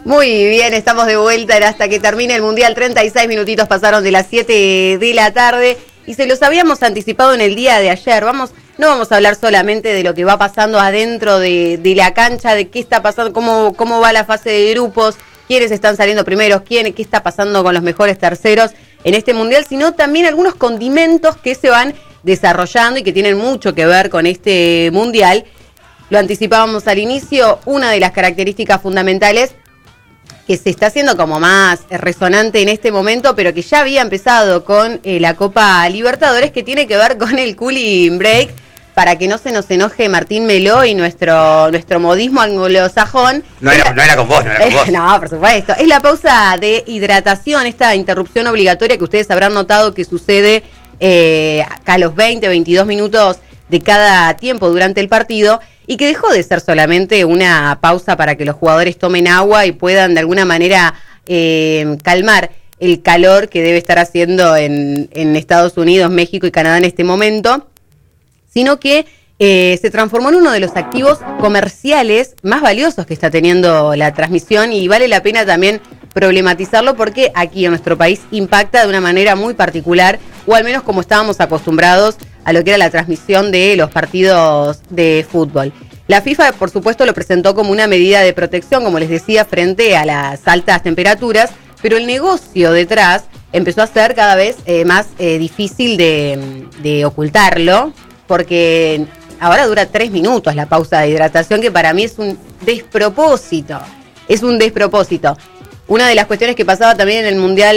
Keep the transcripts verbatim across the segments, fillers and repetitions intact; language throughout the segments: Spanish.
Muy bien, estamos de vuelta hasta que termine el Mundial. treinta y seis minutitos pasaron de las siete de la tarde y se los habíamos anticipado en el día de ayer. Vamos, no vamos a hablar solamente de lo que va pasando adentro de, de la cancha, de qué está pasando, cómo, cómo va la fase de grupos, quiénes están saliendo primeros, quién, qué está pasando con los mejores terceros en este Mundial, sino también algunos condimentos que se van desarrollando y que tienen mucho que ver con este Mundial. Lo anticipábamos al inicio, una de las características fundamentales que se está haciendo como más resonante en este momento, pero que ya había empezado con eh, la Copa Libertadores, que tiene que ver con el cooling break, para que no se nos enoje Martín Meló y nuestro nuestro modismo anglosajón. No era, la, no era con vos, no era con vos. No, por supuesto. Es la pausa de hidratación, esta interrupción obligatoria que ustedes habrán notado que sucede eh, a los veinte, veintidós minutos de cada tiempo durante el partido, y que dejó de ser solamente una pausa para que los jugadores tomen agua y puedan de alguna manera eh, calmar el calor que debe estar haciendo en, en Estados Unidos, México y Canadá en este momento, sino que eh, se transformó en uno de los activos comerciales más valiosos que está teniendo la transmisión, y vale la pena también problematizarlo porque aquí en nuestro país impacta de una manera muy particular, o al menos como estábamos acostumbrados a lo que era la transmisión de los partidos de fútbol. La FIFA, por supuesto, lo presentó como una medida de protección, como les decía, frente a las altas temperaturas, pero el negocio detrás empezó a ser cada vez eh, más eh, difícil de, de ocultarlo, porque ahora dura tres minutos la pausa de hidratación, que para mí es un despropósito, es un despropósito. Una de las cuestiones que pasaba también en el Mundial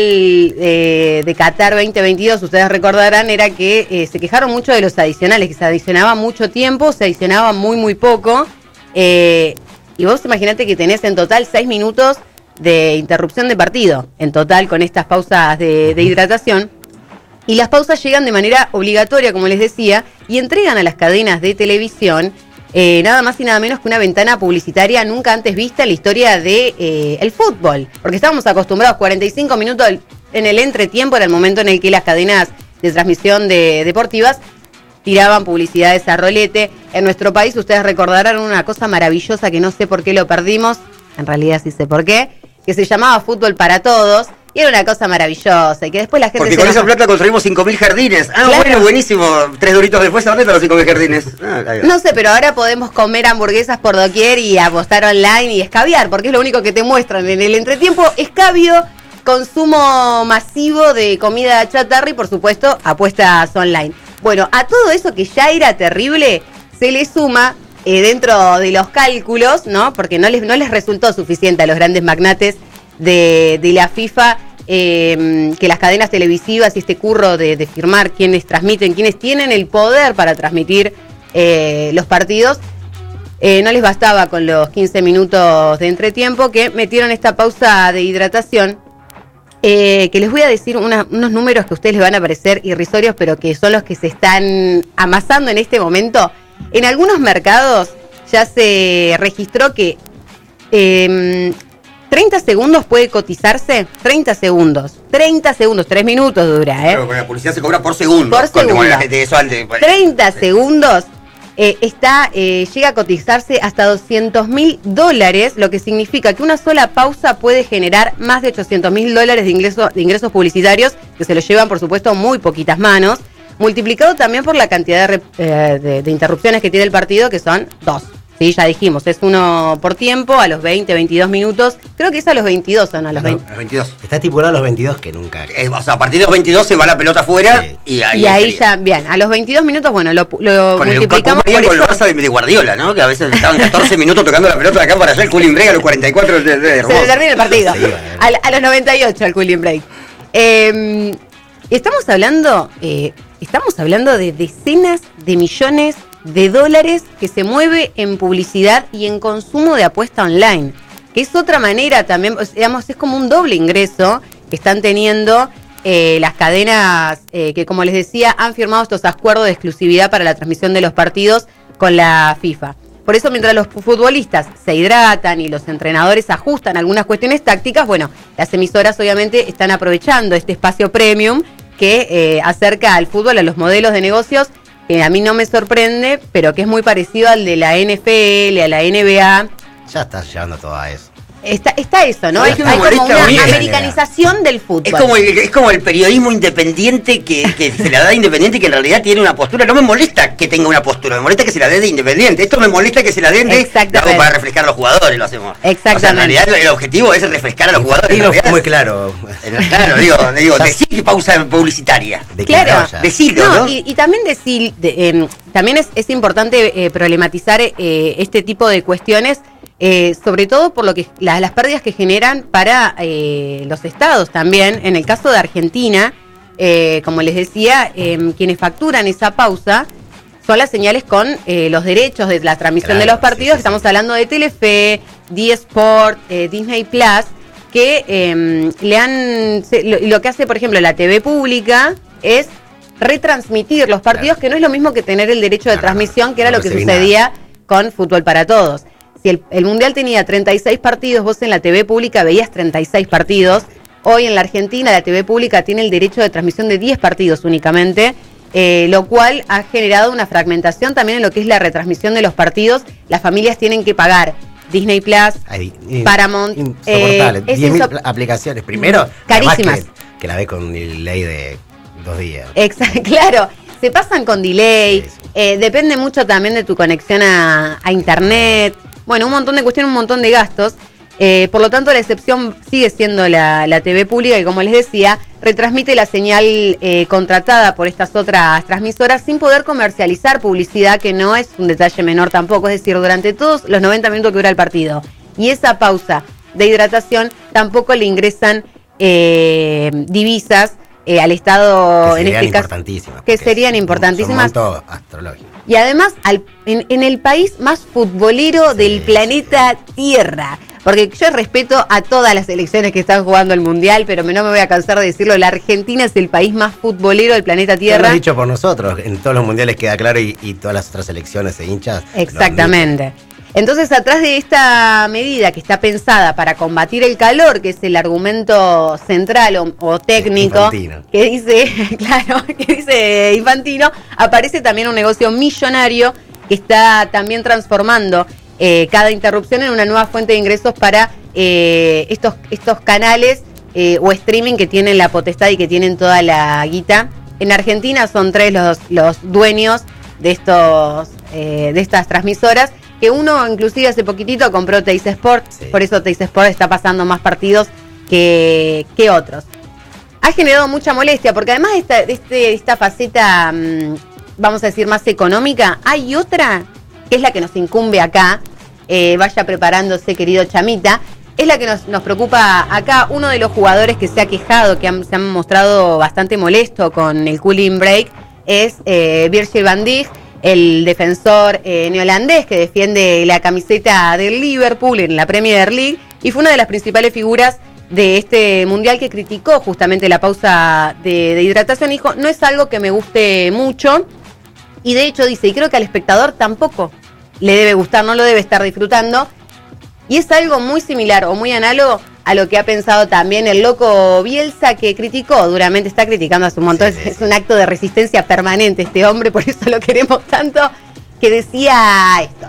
eh, de Qatar veinte veintidós, ustedes recordarán, era que eh, se quejaron mucho de los adicionales, que se adicionaba mucho tiempo, se adicionaba muy, muy poco. Eh, y vos imaginate que tenés en total seis minutos de interrupción de partido, en total con estas pausas de, de hidratación. Y las pausas llegan de manera obligatoria, como les decía, y entregan a las cadenas de televisión Eh, nada más y nada menos que una ventana publicitaria nunca antes vista en la historia de eh, el fútbol, porque estábamos acostumbrados cuarenta y cinco minutos en el entretiempo, era el momento en el que las cadenas de transmisión de deportivas tiraban publicidades a rolete. En nuestro país ustedes recordarán una cosa maravillosa que no sé por qué lo perdimos, en realidad sí sé por qué, que se llamaba Fútbol para Todos. Y era una cosa maravillosa, y que después la gente... Porque con esa plata construimos cinco mil jardines. Ah, claro. Bueno, buenísimo. Tres doritos después, ¿a dónde están los cinco mil jardines? Ah, no sé, pero ahora podemos comer hamburguesas por doquier y apostar online y escabiar, porque es lo único que te muestran en el entretiempo. Escabio, consumo masivo de comida chatarra y, por supuesto, apuestas online. Bueno, a todo eso que ya era terrible, se le suma eh, dentro de los cálculos, ¿no? Porque no les, no les resultó suficiente a los grandes magnates de, de la FIFA eh, que las cadenas televisivas y este curro de, de firmar quienes transmiten, quienes tienen el poder para transmitir eh, los partidos, eh, no les bastaba con los quince minutos de entretiempo, que metieron esta pausa de hidratación, eh, que les voy a decir una, unos números que a ustedes les van a parecer irrisorios, pero que son los que se están amasando en este momento. En algunos mercados ya se registró que eh, treinta segundos puede cotizarse, treinta segundos, treinta segundos, tres minutos dura, ¿eh? Claro, la publicidad se cobra por segundo. Por segundo. La gente eso antes, pues, treinta segundos eh, está, eh, llega a cotizarse hasta doscientos mil dólares, lo que significa que una sola pausa puede generar más de ochocientos mil dólares de, ingreso, de ingresos publicitarios, que se los llevan, por supuesto, muy poquitas manos, multiplicado también por la cantidad de, eh, de, de interrupciones que tiene el partido, que son dos. Sí, ya dijimos, es uno por tiempo, a los veinte, veintidós minutos. Creo que es a los veintidós, ¿o no? A los no, veinte. A los veintidós. Está estipulado a los veintidós, que nunca... Eh, o sea, a partir de los veintidós se va la pelota afuera, sí. y ahí... Y ahí ya, bien, a los veintidós minutos, bueno, lo, lo con multiplicamos el, con, por con el Barça de, de Guardiola, ¿no? Que a veces estaban catorce minutos tocando la pelota de acá para allá, el cooling break a los cuarenta y cuatro de, de, de se le termina el partido. Sí, bueno. a, a los noventa y ocho el cooling break. Eh, estamos hablando, eh, estamos hablando de decenas de millones de dólares que se mueve en publicidad y en consumo de apuesta online, que es otra manera también, digamos, es como un doble ingreso que están teniendo eh, las cadenas eh, que, como les decía, han firmado estos acuerdos de exclusividad para la transmisión de los partidos con la FIFA. Por eso, mientras los futbolistas se hidratan y los entrenadores ajustan algunas cuestiones tácticas, bueno, las emisoras obviamente están aprovechando este espacio premium que eh, acerca al fútbol a los modelos de negocios, que a mí no me sorprende, pero que es muy parecido al de la N F L, a la N B A. Ya estás llevando todo a eso. Está, está eso, ¿no? ¿Sabés Hay, qué me hay como molesta una a mí? americanización del fútbol. Es como, el, es como el periodismo independiente que, que se la da independiente y que en realidad tiene una postura. No me molesta que tenga una postura, me molesta que se la dé de independiente. Esto me molesta que se la den de Exactamente. para refrescar a los jugadores, lo hacemos. Exactamente. O sea, en realidad el objetivo es refrescar a los jugadores. Dilo realidad, muy claro. Claro, digo, digo decir que pausa publicitaria. De Claro, ya. Decirlo, no, ¿no? Y, y también decir, de, eh, también es, es importante eh, problematizar eh, este tipo de cuestiones. Eh, sobre todo por lo que la, las pérdidas que generan para eh, los estados también. En el caso de Argentina, eh, como les decía, eh, quienes facturan esa pausa son las señales con eh, los derechos de la transmisión Claro, de los partidos. sí, sí, Estamos sí. hablando de Telefe, D-Sport, eh, Disney Plus, que eh, le han se, lo, lo que hace, por ejemplo, la T V pública es retransmitir los partidos, claro, que no es lo mismo que tener el derecho de no, transmisión, que era no, no lo que sucedía nada. Con Fútbol para Todos. Si el, el Mundial tenía treinta y seis partidos, vos en la T V pública veías treinta y seis partidos. Hoy en la Argentina la T V pública tiene el derecho de transmisión de diez partidos únicamente, eh, lo cual ha generado una fragmentación también en lo que es la retransmisión de los partidos. Las familias tienen que pagar Disney Plus, Ay, in, Paramount, insoportable. Eh, diez mil insop- aplicaciones. Primero, carísimas. Que, que la ve con delay de dos días. Exacto, claro. Se pasan con delay, sí, sí. Eh, depende mucho también de tu conexión a, a internet. Bueno, un montón de cuestiones, un montón de gastos. Eh, por lo tanto, la excepción sigue siendo la, la T V pública, que como les decía, retransmite la señal eh, contratada por estas otras transmisoras sin poder comercializar publicidad, que no es un detalle menor tampoco. Es decir, durante todos los noventa minutos que dura el partido. Y esa pausa de hidratación tampoco le ingresan eh, divisas eh, al Estado, que en este caso. Importantísimas, que serían importantísimas. Son montos astrológicos. Y además, al, en, en el país más futbolero sí, del planeta Tierra. Porque yo respeto a todas las selecciones que están jugando el Mundial, pero no me voy a cansar de decirlo, la Argentina es el país más futbolero del planeta Tierra. Lo han dicho por nosotros, en todos los mundiales queda claro y, y todas las otras selecciones e hinchas. Exactamente. Entonces, atrás de esta medida que está pensada para combatir el calor, que es el argumento central o, o técnico, Infantino. que dice, claro, que dice Infantino, aparece también un negocio millonario que está también transformando Eh, cada interrupción en una nueva fuente de ingresos para eh, estos, estos canales eh, o streaming que tienen la potestad y que tienen toda la guita. En Argentina son tres los, los dueños de estos eh, de estas transmisoras, que uno inclusive hace poquitito compró Teis Sport, sí. Por eso Teis Sport está pasando más partidos que, que otros. Ha generado mucha molestia, porque además de esta, de este, de esta faceta, mmm, vamos a decir, más económica, hay otra que es la que nos incumbe acá, eh, vaya preparándose, querido Chamita, es la que nos, nos preocupa acá. Uno de los jugadores que se ha quejado, que han, se han mostrado bastante molesto con el cooling break, es eh, Virgil van Dijk, el defensor eh, neolandés que defiende la camiseta del Liverpool en la Premier League, y fue una de las principales figuras de este mundial, que criticó justamente la pausa de, de hidratación. Dijo, no es algo que me guste mucho. Y de hecho dice, y creo que al espectador tampoco le debe gustar, no lo debe estar disfrutando. Y es algo muy similar o muy análogo a lo que ha pensado también el loco Bielsa, que criticó duramente, está criticando hace un montón. Sí, sí. Es un acto de resistencia permanente este hombre, por eso lo queremos tanto, que decía esto.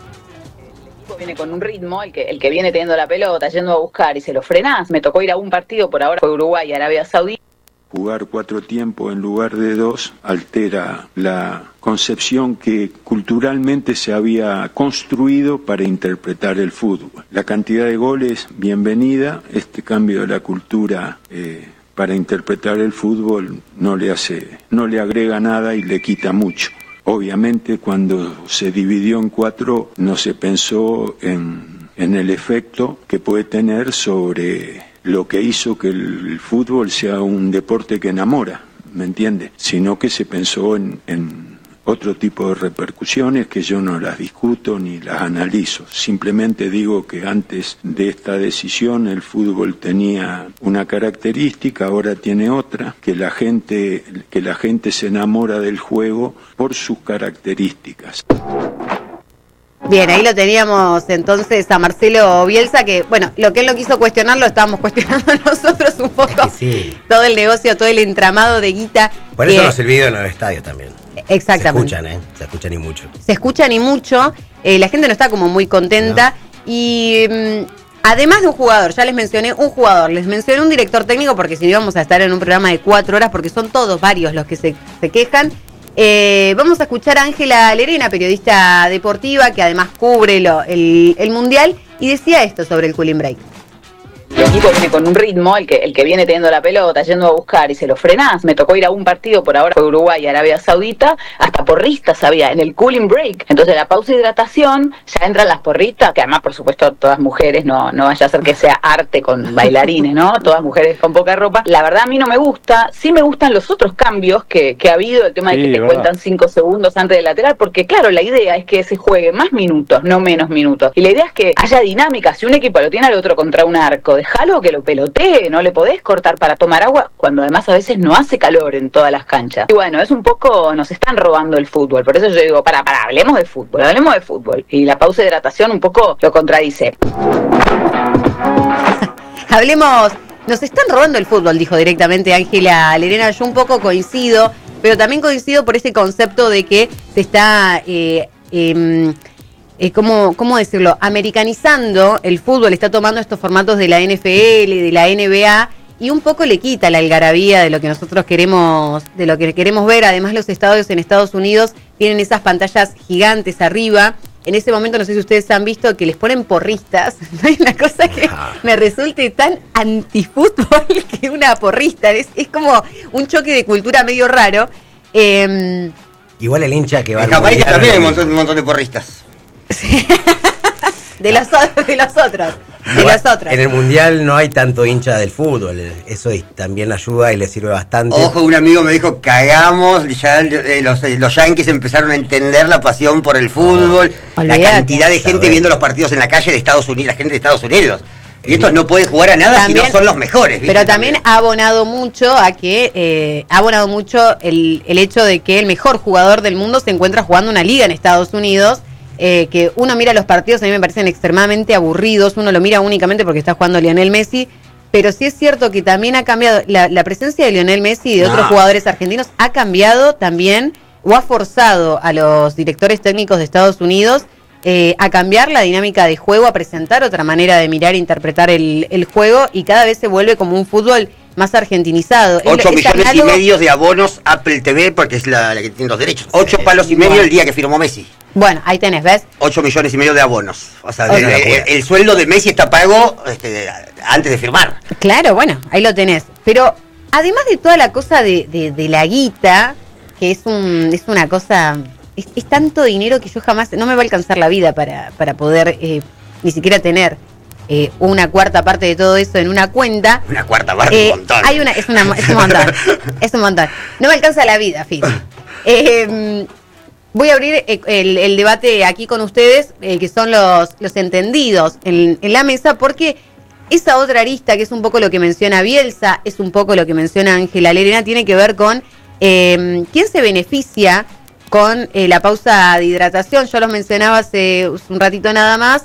El equipo viene con un ritmo, el que, el que viene teniendo la pelota, yendo a buscar y se lo frenás. Me tocó ir a un partido, por ahora fue Uruguay y Arabia Saudita. Jugar cuatro tiempos en lugar de dos altera la concepción que culturalmente se había construido para interpretar el fútbol. La cantidad de goles, bienvenida. Este cambio de la cultura eh, para interpretar el fútbol no le hace, no le agrega nada y le quita mucho. Obviamente, cuando se dividió en cuatro, no se pensó en, en el efecto que puede tener sobre lo que hizo que el fútbol sea un deporte que enamora, ¿me entiende? Sino que se pensó en, en otro tipo de repercusiones que yo no las discuto ni las analizo. Simplemente digo que antes de esta decisión el fútbol tenía una característica, ahora tiene otra, que la gente, que la gente se enamora del juego por sus características. Bien, ahí lo teníamos entonces a Marcelo Bielsa, que, bueno, lo que él no quiso cuestionar lo estábamos cuestionando nosotros un poco. Es que sí. Todo el negocio, todo el entramado de guita. Por que... eso nos sirvió en el estadio también. Exactamente. Se escuchan, ¿eh? Se escuchan y mucho. Se escuchan y mucho. Eh, la gente no está como muy contenta. No. Y mmm, además de un jugador, ya les mencioné un jugador, les mencioné un director técnico, porque si no íbamos a estar en un programa de cuatro horas, porque son todos varios los que se, se quejan. Eh, vamos a escuchar a Ángela Lerena, periodista deportiva, que además cubre lo, el, el Mundial, y decía esto sobre el cooling break. El equipo viene con un ritmo, el que el que viene teniendo la pelota, yendo a buscar y se lo frenás. Me tocó ir a un partido, por ahora fue Uruguay y Arabia Saudita, hasta porristas había en el cooling break. Entonces la pausa de hidratación, ya entran las porristas, que además por supuesto todas mujeres, no, no vaya a ser que sea arte con bailarines, ¿no? Todas mujeres con poca ropa. La verdad a mí no me gusta, sí me gustan los otros cambios que, que ha habido, el tema de que sí, te verdad. Cuentan cinco segundos antes del lateral, porque claro, la idea es que se juegue más minutos, no menos minutos. Y la idea es que haya dinámica, si un equipo lo tiene al otro contra un arco, dejalo que lo pelotee, no le podés cortar para tomar agua, cuando además a veces no hace calor en todas las canchas. Y bueno, es un poco, nos están robando el fútbol, por eso yo digo, para, para, hablemos de fútbol, hablemos de fútbol. Y la pausa de hidratación un poco lo contradice. Hablemos, nos están robando el fútbol, dijo directamente Ángela Lerena. Yo un poco coincido, pero también coincido por ese concepto de que se está... Eh, eh, Eh, ¿cómo, ¿Cómo decirlo? Americanizando el fútbol, está tomando estos formatos de la N F L, de la N B A, y un poco le quita la algarabía de lo que nosotros queremos, de lo que queremos ver. Además, los estadios en Estados Unidos tienen esas pantallas gigantes arriba. En ese momento, no sé si ustedes han visto que les ponen porristas. No hay una cosa que me resulte tan antifútbol que una porrista. Es, es como un choque de cultura medio raro. Eh, Igual el hincha que va en Jamaica también hay un montón, un montón de porristas. Sí. de, los, de los otros de los otros. En el Mundial no hay tanto hincha del fútbol, eso también ayuda y le sirve bastante. Ojo, un amigo me dijo, cagamos, ya eh, los, eh, los yanquis empezaron a entender la pasión por el fútbol, oh, la cantidad de gente viendo los partidos en la calle de Estados Unidos, la gente de Estados Unidos. Y estos no pueden jugar a nada también, si no son los mejores. ¿Viste? Pero también ha abonado mucho a que, eh, ha abonado mucho el, el hecho de que el mejor jugador del mundo se encuentra jugando una liga en Estados Unidos. Eh, que uno mira los partidos, a mí me parecen extremadamente aburridos, uno lo mira únicamente porque está jugando Lionel Messi, pero sí es cierto que también ha cambiado, la, la presencia de Lionel Messi y de no. otros jugadores argentinos ha cambiado también, o ha forzado a los directores técnicos de Estados Unidos eh, a cambiar la dinámica de juego, a presentar otra manera de mirar e interpretar el, el juego, y cada vez se vuelve como un fútbol más argentinizado. ocho millones análogo... y medio de abonos Apple T V, porque es la, la que tiene los derechos. ocho palos y medio bueno. el día que firmó Messi. Bueno, ahí tenés, ¿ves? ocho millones y medio de abonos. O sea, okay. el, el, el sueldo de Messi está pago este, antes de firmar. Claro, bueno, ahí lo tenés. Pero además de toda la cosa de, de, de la guita, que es un es una cosa... Es, es tanto dinero que yo jamás... No me va a alcanzar la vida para, para poder eh, ni siquiera tener eh, una cuarta parte de todo eso en una cuenta. Una cuarta parte, eh, un montón. Hay una, es, una, es un montón. Es un montón. No me alcanza la vida, fin. Eh... Voy a abrir el, el debate aquí con ustedes, eh, que son los, los entendidos en, en la mesa, porque esa otra arista, que es un poco lo que menciona Bielsa, es un poco lo que menciona Ángela Lerena, tiene que ver con eh, quién se beneficia con eh, la pausa de hidratación. Yo los mencionaba hace un ratito nada más.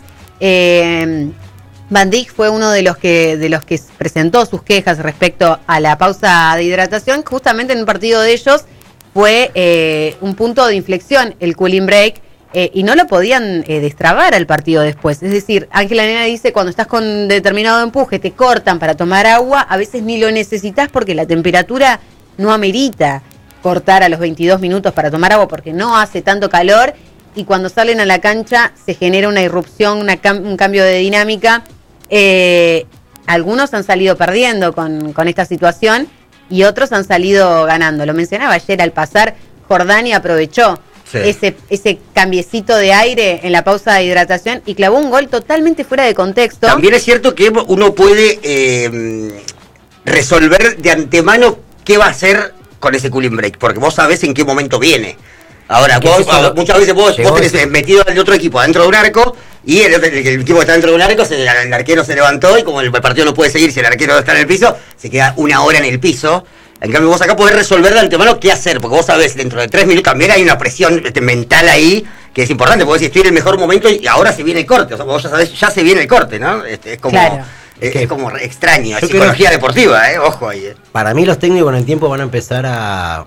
Eh, Van Dijk fue uno de los que de los que presentó sus quejas respecto a la pausa de hidratación, justamente en un partido de ellos. Fue eh, un punto de inflexión el cooling break eh, y no lo podían eh, destrabar al partido después. Es decir, Ángela Lerena dice, cuando estás con determinado empuje, te cortan para tomar agua, a veces ni lo necesitas porque la temperatura no amerita cortar a los veintidós minutos para tomar agua porque no hace tanto calor, y cuando salen a la cancha se genera una irrupción, una cam- un cambio de dinámica. Eh, algunos han salido perdiendo con, con esta situación, y otros han salido ganando. Lo mencionaba ayer al pasar, Jordania aprovechó sí. ese ese cambiecito de aire en la pausa de hidratación y clavó un gol totalmente fuera de contexto. También es cierto que uno puede eh, resolver de antemano qué va a hacer con ese cooling break, porque vos sabés en qué momento viene. Ahora, vos, eso, muchas veces vos, vos tenés eso. metido al otro equipo adentro de un arco, y el, el, el equipo que está dentro de un arco, se, el arquero se levantó, y como el partido no puede seguir si el arquero está en el piso, se queda una hora en el piso. En cambio, vos acá podés resolver de antemano qué hacer, porque vos sabés, dentro de tres minutos también hay una presión este, mental ahí, que es importante, porque si estoy en el mejor momento y ahora se viene el corte, o sea, vos ya sabés, ya se viene el corte, ¿no? Este, es como... Claro. Es, es como extraño, es psicología deportiva, ¿eh? Ojo ahí. Eh. Para mí los técnicos con el tiempo van a empezar a...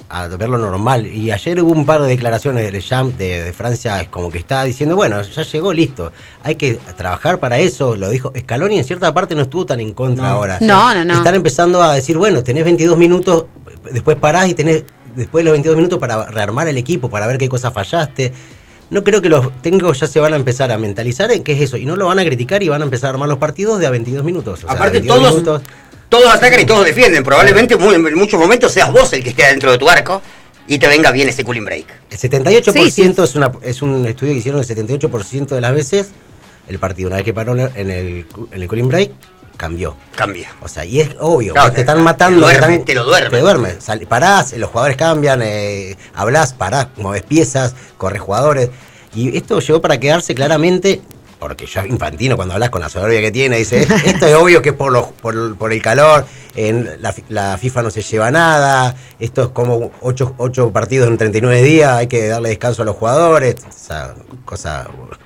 a verlo normal. Y ayer hubo un par de declaraciones de Jam de, de Francia, como que está diciendo, bueno, ya llegó, listo, hay que trabajar para eso, lo dijo Scaloni, en cierta parte no estuvo tan en contra no. ahora. No, no, no. Están empezando a decir, bueno, tenés veintidós minutos, después parás y tenés después de los veintidós minutos para rearmar el equipo, para ver qué cosas fallaste. No creo que los técnicos ya se van a empezar a mentalizar en qué es eso, y no lo van a criticar y van a empezar a armar los partidos de a veintidós minutos. O Aparte sea, todos, minutos. todos atacan y todos defienden. Probablemente muy, en muchos momentos seas vos el que esté dentro de tu arco y te venga bien ese cooling break. El setenta y ocho por ciento sí, sí. Es, una, es un estudio que hicieron, el setenta y ocho por ciento de las veces el partido, una vez que paró en el, en el cooling break, cambió. Cambia. O sea, y es obvio, Claro, te, te, están matando. Te, duerme, te, están, te lo duermes. Te duermes. Sal, parás, los jugadores cambian, eh, hablás, parás, movés piezas, corres jugadores. Y esto llegó para quedarse claramente, porque ya Infantino, cuando hablas con la soberbia que tiene, dice, esto es obvio que es por, los, por, por el calor, en la, la FIFA no se lleva nada, esto es como ocho, ocho partidos en treinta y nueve días, hay que darle descanso a los jugadores, esa cosa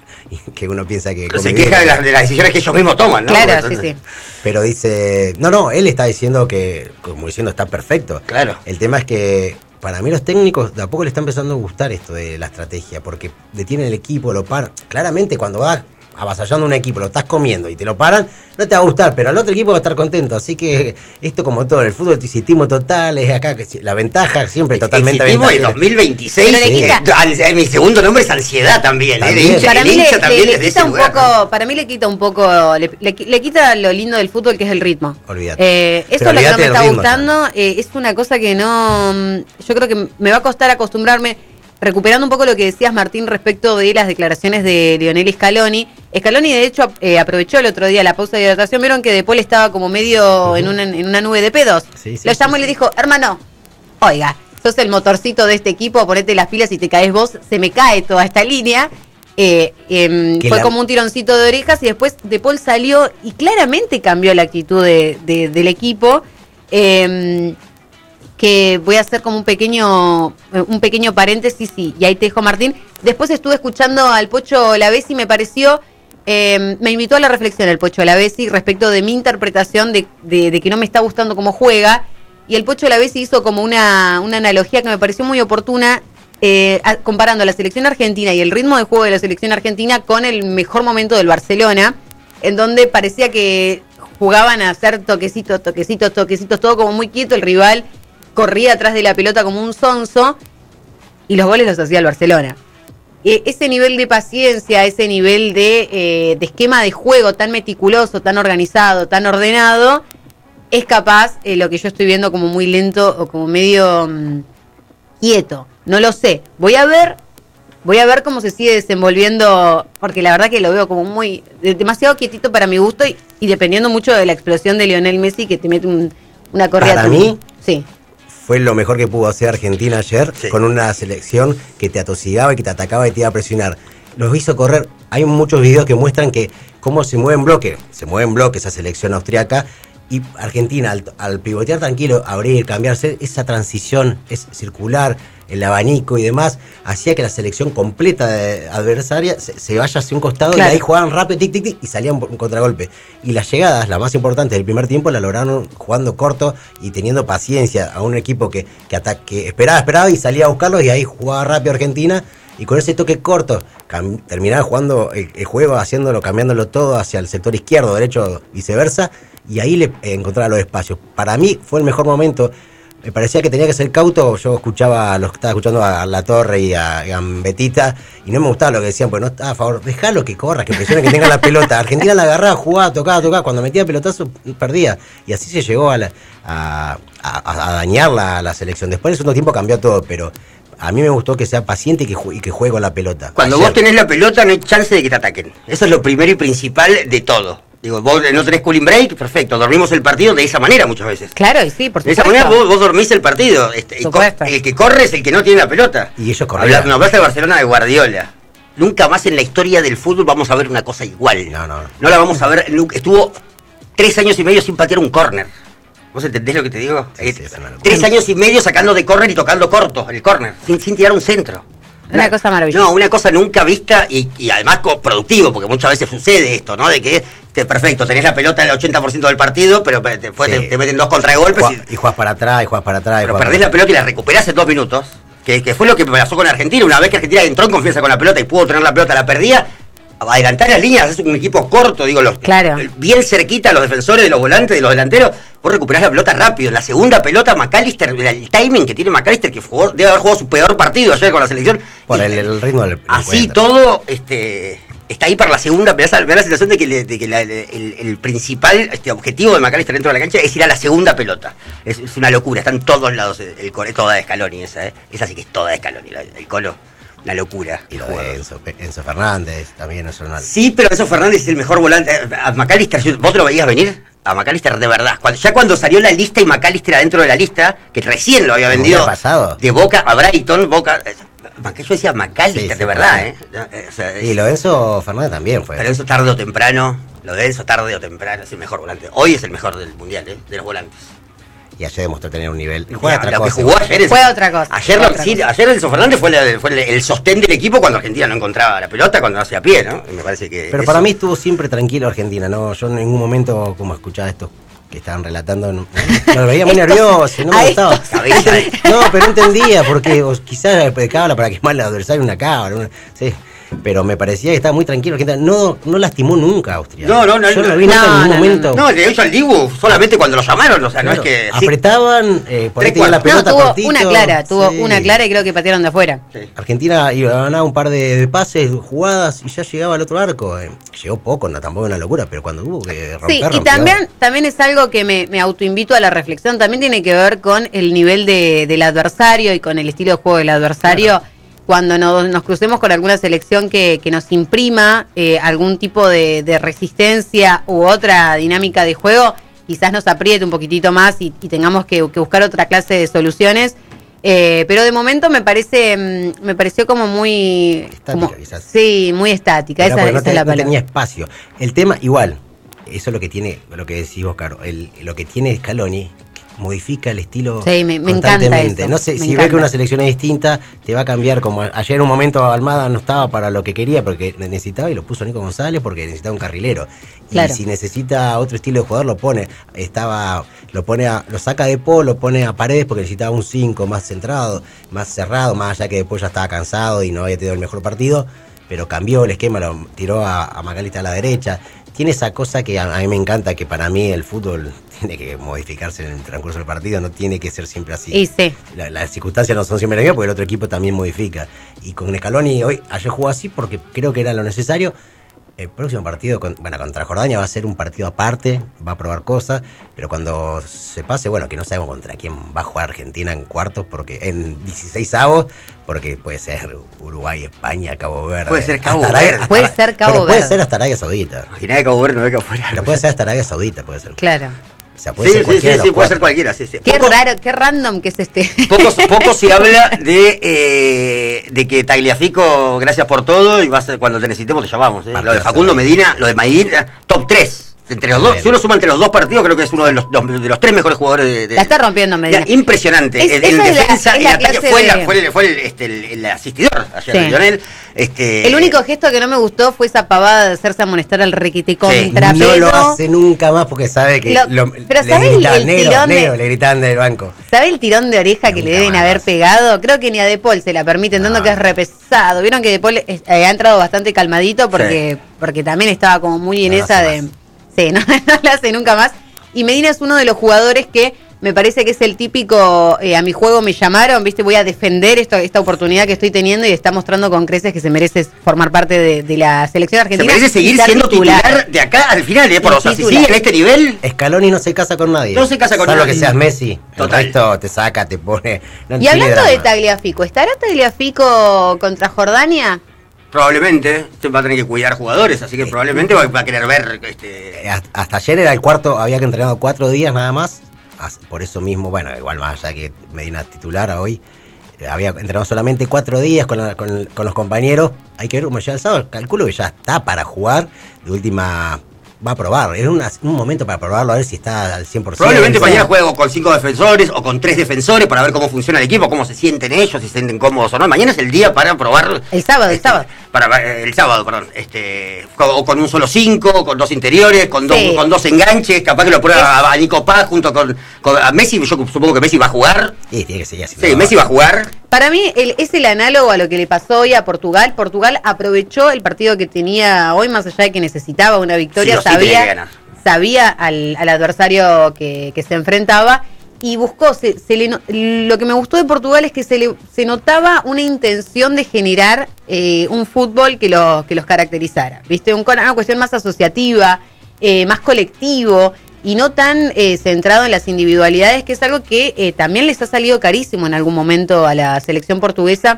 que uno piensa que... Se queja de, la, de las decisiones que ellos mismos toman, ¿no? Claro, sí, sí. Pero dice, no, no, él está diciendo que, como diciendo, está perfecto. Claro. El tema es que para mí los técnicos de a poco le está empezando a gustar esto de la estrategia, porque detienen el equipo, lo paran. Claramente cuando vas avasallando un equipo, lo estás comiendo y te lo paran, no te va a gustar, pero el otro equipo va a estar contento. Así que esto, como todo, el fútbol exitismo total, es acá, que la ventaja siempre totalmente exitismo ventaja. de dos mil veintiséis, sí. eh, mi segundo nombre es ansiedad también, también. Eh, de hincha, Para el mí le, hincha le, también le es de quita ese un lugar, poco, ¿no? para mí le quita un poco, le, le, le quita lo lindo del fútbol, que es el ritmo. Olvídate. Eh, eso Pero es lo que no me olvídate está del ritmo, gustando, eh, es una cosa que no, yo creo que me va a costar acostumbrarme. Recuperando un poco lo que decías, Martín, respecto de las declaraciones de Lionel Scaloni. Scaloni, de hecho, eh, aprovechó el otro día la pausa de hidratación. Vieron que De Paul estaba como medio uh-huh. en, una, en una nube de pedos. Sí, sí, lo llamó sí, y le dijo, hermano, oiga, sos el motorcito de este equipo, ponete las pilas y te caes vos. Se me cae toda esta línea. Eh, eh, fue la... como un tironcito de orejas y después De Paul salió y claramente cambió la actitud de, de, del equipo. Eh, que voy a hacer como un pequeño un pequeño paréntesis y, y ahí te dejo, Martín. Después estuve escuchando al Pocho Lavezzi y me pareció, eh, me invitó a la reflexión el Pocho Lavezzi respecto de mi interpretación de, de, de que no me está gustando cómo juega, y el Pocho Lavezzi hizo como una, una analogía que me pareció muy oportuna, eh, a, comparando la selección argentina y el ritmo de juego de la selección argentina con el mejor momento del Barcelona, en donde parecía que jugaban a hacer toquecitos, toquecitos, toquecitos, todo como muy quieto, el rival corría atrás de la pelota como un sonso y los goles los hacía el Barcelona. Eh, ese nivel de paciencia, ese nivel de, eh, de esquema de juego tan meticuloso, tan organizado, tan ordenado, es capaz, eh, lo que yo estoy viendo como muy lento o como medio um, quieto. No lo sé. Voy a ver, voy a ver cómo se sigue desenvolviendo, porque la verdad que lo veo como muy, demasiado quietito para mi gusto y, y dependiendo mucho de la explosión de Lionel Messi, que te mete un, una corrida. Para mí, sí. Fue lo mejor que pudo hacer Argentina ayer, sí, con una selección que te atosigaba y que te atacaba y te iba a presionar. Los hizo correr. Hay muchos videos que muestran que cómo se mueve en bloque. Se mueve en bloque esa selección austriaca. Y Argentina, al, al pivotear tranquilo, abrir, cambiarse, esa transición es circular, el abanico y demás, hacía que la selección completa de adversaria se, se vaya hacia un costado, claro, y ahí jugaban rápido, tic, tic, tic, y salían un contragolpe. Y las llegadas, las más importantes del primer tiempo, la lograron jugando corto y teniendo paciencia a un equipo que, que, ataque, que esperaba, esperaba y salía a buscarlos, y ahí jugaba rápido Argentina. Y con ese toque corto, cam- terminaba jugando el, el juego, haciéndolo, cambiándolo todo hacia el sector izquierdo, derecho, viceversa, y ahí le eh, encontraba los espacios. Para mí fue el mejor momento. Me parecía que tenía que ser cauto. Yo escuchaba, los estaba escuchando a La Torre y a Gambetita, y no me gustaba lo que decían, pues no estaba a favor. Dejalo que corra, que presione, que tenga la pelota. Argentina la agarraba, jugaba, tocaba, tocaba. Cuando metía pelotazo, perdía. Y así se llegó a, la, a, a, a dañar la, la selección. Después, en el segundo tiempo cambió todo, pero a mí me gustó que sea paciente y que, juegue, y que juegue con la pelota. Cuando Ayer, vos tenés la pelota no hay chance de que te ataquen. Eso es lo primero y principal de todo. Digo, vos no tenés cooling break, perfecto, dormimos el partido de esa manera muchas veces. Claro, y sí, por supuesto. De esa manera vos, vos dormís el partido. Este, y co- el que corre es el que no tiene la pelota. Y ellos corrían. Habla, no, hablaste de Barcelona de Guardiola. Nunca más en la historia del fútbol vamos a ver una cosa igual. No, no. No la vamos a ver. Nunca, estuvo tres años y medio sin patear un córner. ¿Vos entendés lo que te digo? Sí, sí, Tres años y medio sacando de córner y tocando corto el córner, sin, sin tirar un centro. Una cosa maravillosa. No, una cosa nunca vista y, y además productivo, porque muchas veces sucede esto, ¿no? De que, te, perfecto, tenés la pelota el ochenta por ciento del partido, pero después sí. te, te meten dos contragolpes. Y, y jugás para atrás, y jugás para atrás. Pero perdés la pelota y la recuperás en dos minutos, que, que fue lo que pasó con Argentina. Una vez que Argentina entró en confianza con la pelota y pudo tener la pelota, la perdía. Adelantar las líneas, es un equipo corto, digo, los claro. bien cerquita a los defensores, de los volantes, de los delanteros, vos recuperás la pelota rápido. En la segunda pelota, McAllister, el timing que tiene McAllister, que jugó, debe haber jugado su peor partido ayer con la selección. Por el, el ritmo del así encuentro. Todo este está ahí para la segunda, me da, me da la sensación de que, le, de que la, el, el principal este, objetivo de McAllister dentro de la cancha es ir a la segunda pelota. Es, es una locura, está en todos lados, el, el, es toda de Scaloni esa, ¿eh? Esa sí que es toda de Scaloni, el, el Colo. Una locura. Y lo de Enzo, Enzo Fernández también es una... Sí, pero Enzo Fernández es el mejor volante. A McAllister, ¿vos te lo veías venir? A McAllister de verdad. Cuando, ya cuando salió la lista y McAllister adentro de la lista, que recién lo había vendido pasado? De Boca a Brighton, Boca... Yo decía McAllister, sí, de verdad, ¿eh? O sea, y lo de Enzo Fernández también fue. Pero Enzo tarde o temprano, lo de Enzo tarde o temprano es el mejor volante. Hoy es el mejor del mundial, ¿eh? De los volantes. Y ayer demostró tener un nivel. Y juega otra cosa. Jugó ayer fue otra cosa. Ayer, fue lo, otra sí, cosa. ayer Enzo Fernández fue, la, fue el, el sostén del equipo cuando Argentina no encontraba la pelota, cuando no hacía pie, ¿no? Me parece que. Pero eso... para mí estuvo siempre tranquilo Argentina, ¿no? Yo en ningún momento, como escuchaba esto que estaban relatando, no, no lo veía muy nervioso, no me gustaba. No, pero entendía, porque quizás de cábala para quemar al adversario una cábala, una, sí. Pero me parecía que estaba muy tranquilo. No, no lastimó nunca a Austria. No, no, no. Yo no lo vi no, nunca en ningún no, momento. No, de hecho al Dibu solamente cuando lo llamaron, o sea, claro, no es que... Apretaban, eh, por ahí tenían la pelota no, tuvo cortito. una clara, tuvo sí. una clara y creo que patearon de afuera. Sí. Argentina iba a ganar un par de, de pases, jugadas y ya llegaba al otro arco. Eh, llegó poco, no, tampoco una locura, pero cuando hubo que romper, Sí, y romper. también, también es algo que me, me autoinvito a la reflexión, también tiene que ver con el nivel de, del adversario y con el estilo de juego del adversario. Claro. Cuando nos, nos crucemos con alguna selección que, que nos imprima eh, algún tipo de, de resistencia u otra dinámica de juego, quizás nos apriete un poquitito más y, y tengamos que, que buscar otra clase de soluciones. Eh, pero de momento me parece me pareció como muy... Estática, como, quizás. Sí, muy estática, esa, no, esa te, es la no palabra. tenía espacio. El tema, igual, eso es lo que tiene, lo que decís vos, Caro, el, lo que tiene Scaloni, modifica el estilo sí, me, me constantemente. Encanta eso, no sé, me si encanta. ves que una selección es distinta, te va a cambiar. Como ayer un momento Almada no estaba para lo que quería porque necesitaba y lo puso Nico González porque necesitaba un carrilero. Claro. Y si necesita otro estilo de jugador lo pone, estaba, lo pone a, lo saca de Paul, lo pone a Paredes porque necesitaba un cinco más centrado, más cerrado, más allá que después ya estaba cansado y no había tenido el mejor partido, pero cambió el esquema, lo tiró a, a McAllister a la derecha. Tiene esa cosa que a, a mí me encanta, que para mí el fútbol tiene que modificarse en el transcurso del partido, no tiene que ser siempre así. Y sí. La, las circunstancias no son siempre las mismas porque el otro equipo también modifica. Y con Scaloni hoy, ayer jugó así porque creo que era lo necesario. El próximo partido, con, bueno, contra Jordania va a ser un partido aparte, va a probar cosas, pero cuando se pase, bueno, que no sabemos contra quién va a jugar Argentina en cuartos, porque en dieciséis avos, porque puede ser Uruguay, España, Cabo Verde. Puede ser Cabo Arabia, Verde. hasta, Puede ser Cabo pero Verde. Puede ser hasta Arabia Saudita. Imagina que Cabo Verde no ve que afuera. Pero puede ser hasta Arabia Saudita, puede ser. Claro. O sea, puede Sí, ser sí, cualquiera sí, de sí, los puede ser cuatro. cualquiera, sí, sí. Qué Poco- raro, qué random que es este. Poco, poco se habla de eh, de que Tagliafico, gracias por todo, y va a ser, cuando te necesitemos te llamamos. ¿eh? Lo de Facundo Medina, lo de Medina, top tres. Entre los dos, si uno suma entre los dos partidos, creo que es uno de los, los- de los tres mejores jugadores de. de- La está rompiendo Medina. Ya, impresionante. Es- en esa en es la- defensa, es en la ataque, clase fue, de- la- fue, el, fue el, este, el, el asistidor ayer, Sí. Lionel. Este, El único gesto que no me gustó fue esa pavada de hacerse amonestar al requite Sí. contra No lo Pedro. hace nunca más porque sabe que Lo- lo- pero le ¿sabe el- gritaban el negro, tirón de- negro, le gritaban del banco. ¿Sabe el tirón de oreja que Nunca le deben más. haber pegado? Creo que ni a De Paul se la permiten, dando No. que es repesado. Vieron que De Paul eh, ha entrado bastante calmadito porque, porque también estaba como muy en No lo esa hace de... más. Sí, no, no la hace nunca más. Y Medina es uno de los jugadores que me parece que es el típico, eh, a mi juego me llamaron, viste, voy a defender esto, esta oportunidad que estoy teniendo y está mostrando con creces que se merece formar parte de, de la selección se argentina. merece y seguir ser siendo titular. de acá al final, ¿eh? Por, o sea, si Titular. sigue en este nivel. Scaloni no se casa con nadie. No se casa con Salvo nadie. que seas Messi. Total. El resto te saca, te pone. No Y tiene hablando de drama. Tagliafico, ¿estará Tagliafico contra Jordania? Probablemente se va a tener que cuidar jugadores, así que probablemente va, va a querer ver. Este, Eh, Hasta, hasta ayer era el cuarto, había que entrenado cuatro días nada más. As- Por eso mismo, bueno, igual más allá que Medina titular a hoy, eh, había entrenado solamente cuatro días con, la- con, con los compañeros. Hay que ver cómo llega el sábado. Calculo que ya está para jugar. De última, va a probar. Es una, un momento para probarlo, a ver si está al cien por ciento. Probablemente mañana juego con cinco defensores o con tres defensores para ver cómo funciona el equipo, cómo se sienten ellos, si se sienten cómodos o no. Mañana es el día para probar. El sábado, este, el sábado. Para, el sábado, perdón. Este, o con un solo cinco, con dos interiores, con dos, sí. con dos enganches. Capaz que lo prueba a, a Nico Paz junto con, con a Messi. Yo supongo que Messi va a jugar. Sí, tiene que seguir así. Sí, no, Messi va a jugar. Para mí el, es el análogo a lo que le pasó hoy a Portugal. Portugal aprovechó el partido que tenía hoy, más allá de que necesitaba una victoria, sí, sabía, sabía al, al adversario que, que se enfrentaba y buscó. Se, se le, lo que me gustó de Portugal es que se, le, se notaba una intención de generar eh, un fútbol que, lo, que los caracterizara. ¿Viste? Un, una cuestión más asociativa, eh, más colectivo. Y no tan eh, centrado en las individualidades, que es algo que eh, también les ha salido carísimo en algún momento a la selección portuguesa,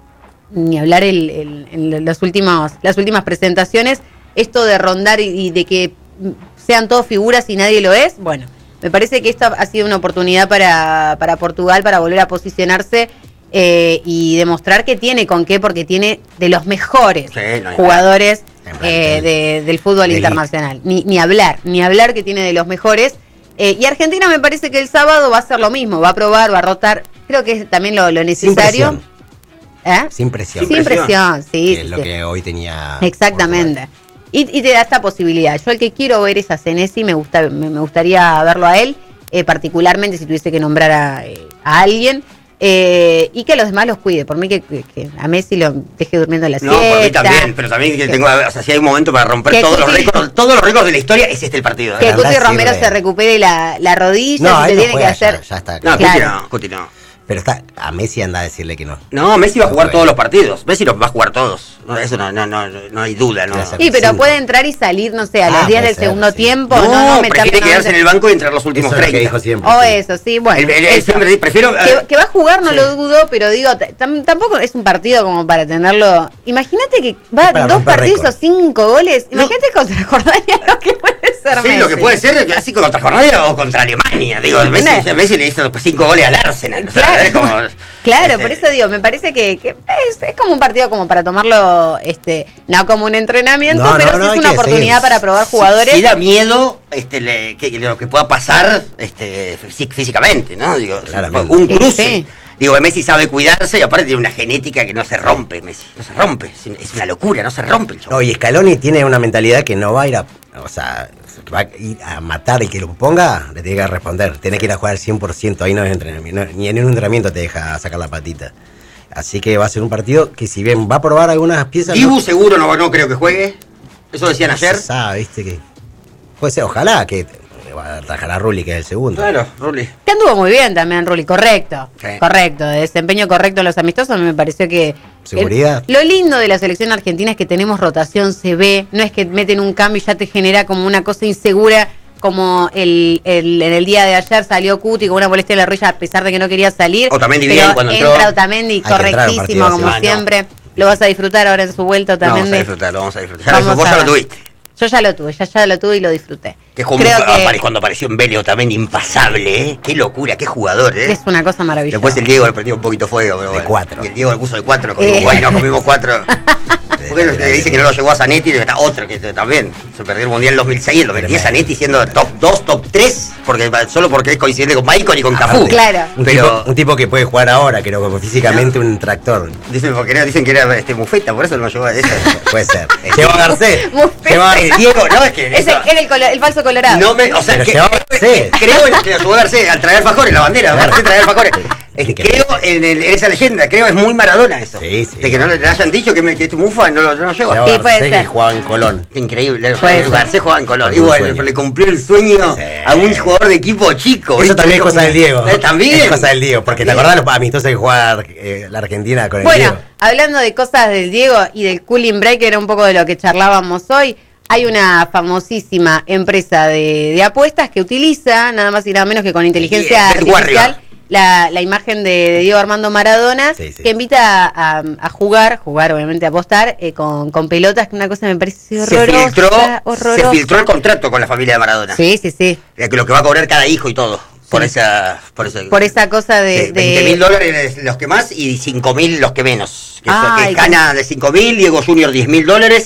ni hablar el, el, en las últimas, las últimas presentaciones, esto de rondar y, y de que sean todos figuras y nadie lo es. Bueno, me parece que esta ha sido una oportunidad para, para Portugal para volver a posicionarse eh, y demostrar que tiene con qué, porque tiene de los mejores sí, no jugadores Eh, de, del fútbol de internacional. Ni, ni hablar, ni hablar que tiene de los mejores. Eh, y Argentina me parece que el sábado va a hacer lo mismo, va a probar, va a rotar. Creo que es también lo, lo necesario. Sin presión. ¿Eh? Sin presión. Sin presión, sí. Que es lo sí. que hoy tenía. Exactamente. Y, y te da esta posibilidad. Yo el que quiero ver es a Senesi, me, gusta, me, me gustaría verlo a él, eh, particularmente si tuviese que nombrar a, eh, a alguien. Eh, y que a los demás los cuide. Por mí que, que, que a Messi lo deje durmiendo en la siesta. No, por mí también, pero también que tengo, o sea, si hay un momento para romper todos Cuti, los récords, todos los récords de la historia, es este el partido. Que Cuti Romero sirve. se recupere la, la rodilla, no, y se no tiene que hacer. Ya, ya está. No, claro. Cuti no, Cuti no. Pero está, a Messi anda a decirle que no. No, Messi va a jugar no todos los partidos. Messi los va a jugar todos. No, eso no, no, no, no hay duda, ¿no? Sí, pero sí. puede entrar y salir, no sé, a los ah, días del ser, segundo sí. tiempo. No, no, no prefiere quedarse en el banco y entrar los últimos eso treinta. Es lo que dijo siempre, o sí. eso, sí, bueno. El, el, el, siempre, prefiero, que, que va a jugar, no sí. lo dudo, pero digo, tam, tampoco es un partido como para tenerlo. Imagínate que va a dos partidos o cinco goles. Imagínate no. contra Jordania lo que puede ser sí, Messi. lo que puede ser es así contra Jordania o contra Alemania. Digo, Messi, no. Messi le hizo cinco goles al Arsenal. Claro, o sea, es como, claro este, por eso digo, me parece que, que es, es como un partido como para tomarlo, este, no como un entrenamiento, no, pero no, sí no, es una oportunidad seguir. para probar jugadores. Sí, sí da miedo este, le, que, lo que pueda pasar este, físicamente, ¿no? Digo, un cruce. Sí. Digo, Messi sabe cuidarse y aparte tiene una genética que no se rompe, Messi. No se rompe, es una locura, no se rompe el show. No, y Scaloni tiene una mentalidad que no va a ir a, o sea, va a ir a matar el que lo ponga, le tiene que responder. Tiene que ir a jugar al cien por ciento, ahí no es entrenamiento, no, ni en un entrenamiento te deja sacar la patita. Así que va a ser un partido que si bien va a probar algunas piezas... Dibu no, seguro no, no creo que juegue, eso decían no ayer. Se sabe, viste que... Puede ser, ojalá que... Va a trabajar a Rulli, que es el segundo. Claro, Rulli. Que anduvo muy bien también, Rulli, correcto. Sí. Correcto, de desempeño correcto en los amistosos, me pareció que... Seguridad. El, lo lindo de la selección argentina es que tenemos rotación, se ve, no es que meten un cambio y ya te genera como una cosa insegura, como el, el en el día de ayer salió Cuti con una molestia en la rodilla a pesar de que no quería salir. Otamendi bien cuando entró. entró. Otamendi, correctísimo, como ah, siempre. No. Lo vas a disfrutar ahora en su vuelta también. Lo vamos a disfrutar, lo vamos a disfrutar. Ya vamos vos a... ya lo tuviste. Yo ya lo tuve, ya, ya lo tuve y lo disfruté. Que como Creo que... cuando apareció en Vélez también impasable, ¿eh? Qué locura, qué jugador, ¿eh? Es una cosa maravillosa. Después el Diego le prendió un poquito fuego, pero de bueno. cuatro. Y el Diego le puso de cuatro, comimos, eh. bueno, comimos cuatro. Porque le dice que no lo llevó a Zanetti, y está otro que también se perdió el Mundial dos mil seis y el dos mil diez Zanetti siendo top dos, top tres, porque solo porque es coincidente con Maicon y con Cafú. Claro. Un, pero, tipo, un tipo que puede jugar ahora, creo, como físicamente un tractor. Dicen, porque no, dicen que era este Mufeta, por eso lo llevó a esa. Puede ser. Llevó a Garcés. Llevó a Diego, no, es que... Ese era el, colo, el falso colorado. No me, o sea, pero que, llevó a Garcés. Creo en que lo llevó a Garcés al traer alfajores, la bandera, Garcés traer alfajores. Es, creo en, el, en esa leyenda, creo es muy Maradona eso. Sí, sí. De que no le hayan dicho que, me, que tu Mufa no lo no, no lleva. Sí, puede ser. Jugaba en Colón. Increíble. Garcés jugaba en Colón. Y bueno, le cumplió el sueño sí. a un jugador de equipo chico. Eso también es cosa del Diego. ¿Eh? También. Es cosa del Diego. Porque ¿también? ¿Te acordás los amistosos que jugaba eh, la Argentina con el bueno, Diego? Bueno, hablando de cosas del Diego y del cooling break, que era un poco de lo que charlábamos hoy. Hay una famosísima empresa de, de apuestas que utiliza, nada más y nada menos que con inteligencia yeah, artificial, la, la imagen de, de Diego Armando Maradona, sí, sí. que invita a, a, a jugar, jugar obviamente a apostar, eh, con, con pelotas, que una cosa me parece horrorosa, se filtró, horrorosa. Se filtró el contrato con la familia de Maradona. Sí, sí, sí. Lo que va a cobrar cada hijo y todo. Por, sí. esa, por, esa, por esa cosa de... veinte mil dólares los que más y cinco mil los que menos. Que, Ay, que gana de cinco mil, Diego Junior diez mil dólares.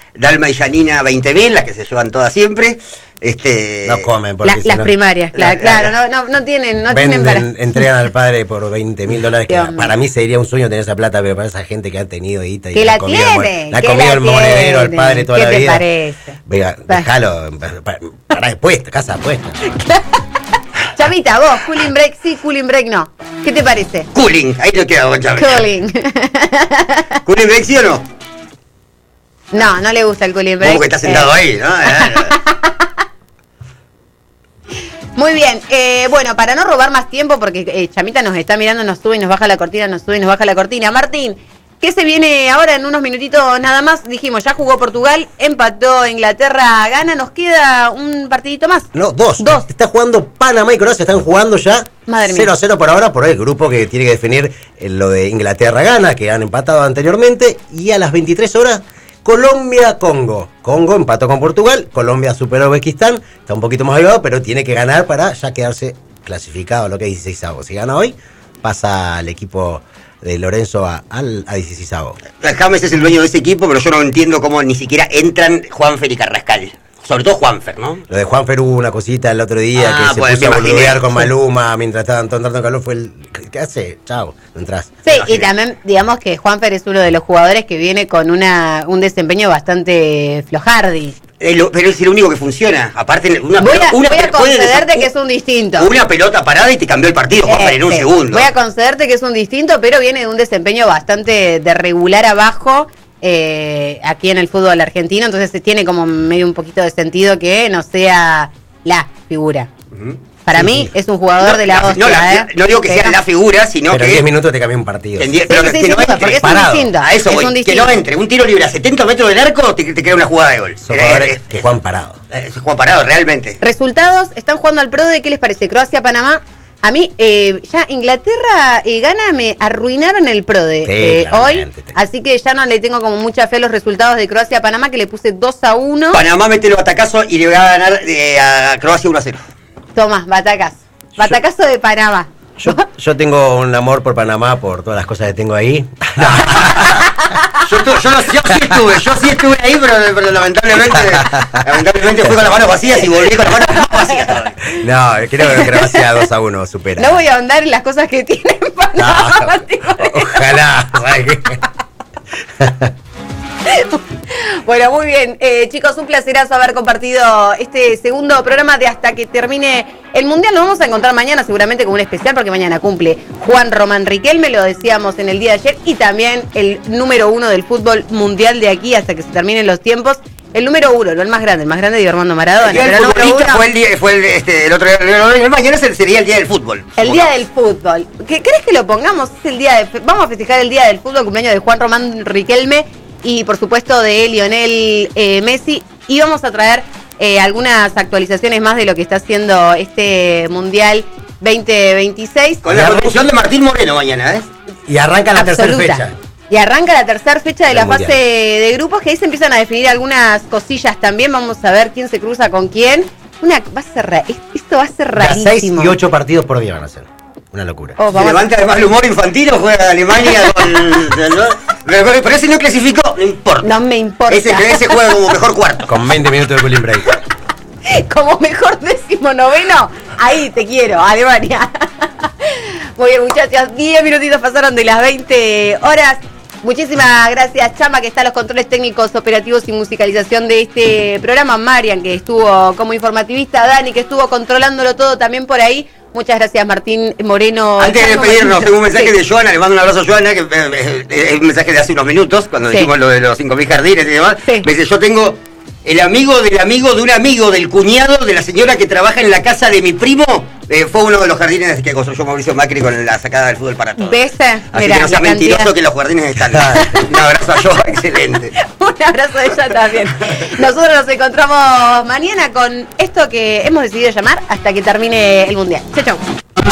Dalma y Janina veinte mil, las que se llevan todas siempre. Este, no comen porque la, las no, primarias, la, la, claro, la, no, no, no tienen, no venden, tienen para... entregan al padre por veinte mil dólares, que Dios para mí sería un sueño tener esa plata, pero para esa gente que ha tenido guita y que la ha comido, tiene, la ha que comido la el monedero al padre toda ¿qué la te vida. parece? Venga, déjalo, para, para después, casa apuesta. Chavita, vos, cooling break sí, cooling break no. ¿Qué te parece? Cooling, ahí lo queda con Chavita. Cooling. ¿Cooling break sí o no? No, no le gusta el cooling break. Como que está sentado eh. ahí, ¿no? Muy bien, eh, bueno, para no robar más tiempo, porque eh, Chamita nos está mirando, nos sube y nos baja la cortina, nos sube y nos baja la cortina. Martín, ¿qué se viene ahora en unos minutitos nada más? Dijimos, ya jugó Portugal, empató Inglaterra, gana, nos queda un partidito más. No, dos. Dos. Está jugando Panamá y Croacia, están jugando ya Madre mía. cero a cero por ahora, por el grupo que tiene que definir lo de Inglaterra-Gana, que han empatado anteriormente, y a las veintitrés horas... Colombia-Congo. Congo empató con Portugal, Colombia superó a Uzbekistán, está un poquito más ayudado, pero tiene que ganar para ya quedarse clasificado a lo que es dieciséisavo. Si gana hoy, pasa al equipo de Lorenzo a, al, a dieciséisavo. James es el dueño de ese equipo, pero yo no entiendo cómo ni siquiera entran Juanfer y Carrascal. Sobre todo Juanfer, ¿no? Lo de Juanfer hubo una cosita el otro día, Ah, que se pues, puso a me imaginé. boludear con Maluma mientras estaban entrando en calor. Fue el... ¿Qué hace? Chao, no entras. Sí, Imagínate. y también digamos que Juanfer es uno de los jugadores que viene con una un desempeño bastante flojardi. Eh, lo- pero es el único que funciona. Aparte, una, Voy a, una voy a puede concederte desa- que es un distinto. Una pelota parada y te cambió el partido, Juanfer, en un Este, segundo. Voy a concederte que es un distinto, pero viene de un desempeño bastante de regular abajo eh, aquí en el fútbol argentino, entonces se tiene como medio un poquito de sentido que no sea la figura. Ujú. Para Sí, mí sí. es un jugador No, de la no, hostia, la- ¿eh? no digo que sea Pero- la figura, sino Pero en que... diez minutos te cambia un partido. en diez- Sí, pero sí, que sí, no sin duda, entre. porque es un parado. distinto. A eso es voy, un que distinto. no entre. Un tiro libre a setenta metros del arco te, te crea una jugada de gol. Son Eh, jugadores eh, que juegan parado. eh, se juega parado, realmente. Resultados, están jugando al PRODE, ¿qué les parece? Croacia-Panamá. A mí, eh, ya Inglaterra eh, gana, me arruinaron el PRODE Sí, eh, hoy, claramente. así que ya no le tengo como mucha fe a los resultados de Croacia-Panamá, que le puse dos a uno. Panamá mete los atacazos y le va a ganar eh, a Croacia uno a cero. Toma, batacazo. Batacazo de Panamá. Yo, yo tengo un amor por Panamá, por todas las cosas que tengo ahí. Yo, tu- yo, no- yo sí estuve, yo sí estuve ahí, pero, pero lamentablemente, lamentablemente fui con las manos vacías y volví con las manos más vacías todavía. No, creo que Croacia dos a uno supera. No voy a ahondar en las cosas que tiene Panamá. No, tipo. ojalá. ¿sabes qué? Bueno, muy bien. Eh, chicos, un placerazo haber compartido este segundo programa de Hasta que termine el Mundial. Nos vamos a encontrar mañana seguramente con un especial, porque mañana cumple Juan Román Riquelme, lo decíamos en el día de ayer, y también el número uno del fútbol mundial de aquí hasta que se terminen los tiempos. El número uno, no el más grande, el más grande de Armando Maradona. El día pero del el número futbolista uno, fue el día, fue el, este, el otro día, el, el mañana sería el día del fútbol. el día del fútbol. ¿Qué crees que lo pongamos? Es el día de, fe- vamos a festejar el día del fútbol, cumpleaños de Juan Román Riquelme y por supuesto de Lionel eh, Messi. Y vamos a traer eh, algunas actualizaciones más de lo que está haciendo este Mundial veinte veintiséis. Con la conducción de Martín Moreno mañana, ¿eh? Y arranca la tercera Absoluta. fecha. Y arranca la tercera fecha de Del la Mundial. fase de grupos, que ahí se empiezan a definir algunas cosillas también. Vamos a ver quién se cruza con quién. Una, va a ser ra- esto va a ser De a seis rarísimo. y ocho partidos por día van a ser. Una locura. Oh, Se vamos a- levanta además el humor infantil o juega Alemania con... pero, pero ese no clasificó, no importa. No me importa. Ese, ese juega como mejor cuarto. Con veinte minutos de cooling break. Como mejor décimo noveno, ahí te quiero, Alemania. Muy bien, muchachos, diez minutitos pasaron de las veinte horas. Muchísimas gracias, Chama, que está a los controles técnicos, operativos y musicalización de este programa. Marian, que estuvo como informativista. Dani, que estuvo controlándolo todo también por ahí. Muchas gracias, Martín Moreno. Antes de Chamo, despedirnos, Martín. tengo un mensaje Sí. de Joana, le mando un abrazo a Joana, que eh, eh, es un mensaje de hace unos minutos, cuando Sí. dijimos lo de los cinco mil jardines y demás. Sí. Me dice, yo tengo el amigo del amigo de un amigo del cuñado de la señora que trabaja en la casa de mi primo, eh, fue uno de los jardines que construyó Mauricio Macri con la sacada del fútbol para todos. ¿Ves? Así Mirá, que no sea la mentiroso cantidad. que los jardines están. Un abrazo a Joana, excelente. Un abrazo de ella también. Nosotros nos encontramos mañana con esto que hemos decidido llamar Hasta que termine el Mundial. Chau, chau.